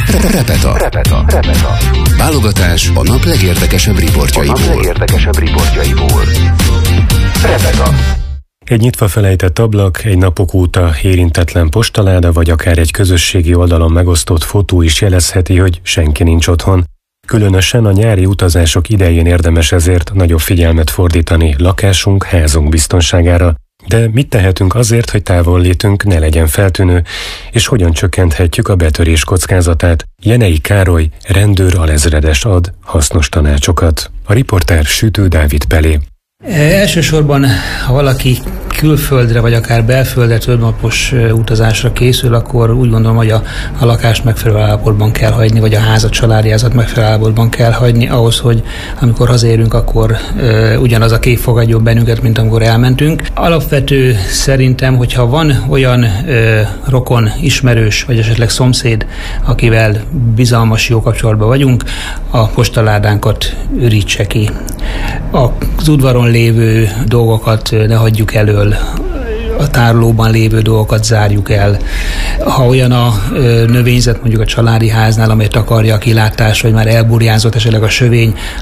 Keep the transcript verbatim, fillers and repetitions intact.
Repeta. Repeta. Repeta. Válogatás a nap legérdekesebb riportjaiból. A nap legérdekesebb riportjaiból. Repeta. Egy nyitva felejtett ablak, egy napok óta érintetlen postaláda, vagy akár egy közösségi oldalon megosztott fotó is jelezheti, hogy senki nincs otthon. Különösen a nyári utazások idején érdemes ezért nagyobb figyelmet fordítani lakásunk, házunk biztonságára. De mit tehetünk azért, hogy távollétünk ne legyen feltűnő, és hogyan csökkenthetjük a betörés kockázatát? Jenei Károly, rendőr alezredes ad hasznos tanácsokat. A riporter Sütő Dávid Pelé. Elsősorban, ha valaki külföldre vagy akár belföldre többnapos utazásra készül, akkor úgy gondolom, hogy a, a lakást megfelelő állapotban kell hagyni, vagy a házat, családjázat megfelelő állapotban kell hagyni, ahhoz, hogy amikor hazérünk, akkor e, ugyanaz a kép fogadjon bennünket, mint amikor elmentünk. Alapvető szerintem, hogyha van olyan e, rokon, ismerős, vagy esetleg szomszéd, akivel bizalmas, jó kapcsolatban vagyunk, a postaládánkat ürítse ki. Az udvaron lévő dolgokat ne hagyjuk elől, a tárolóban lévő dolgokat zárjuk el. Ha olyan a növényzet, mondjuk a családi háznál, amely takarja a kilátást, vagy már elburjánzott esetleg a sövény,